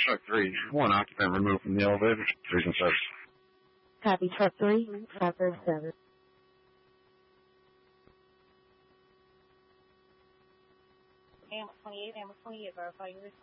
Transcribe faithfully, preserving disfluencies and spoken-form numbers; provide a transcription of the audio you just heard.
Truck three, one occupant removed from the elevator. Three's in service. Copy, truck three, five four seven. Ambulance twenty-eight, Ambulance twenty-eight, verify your response.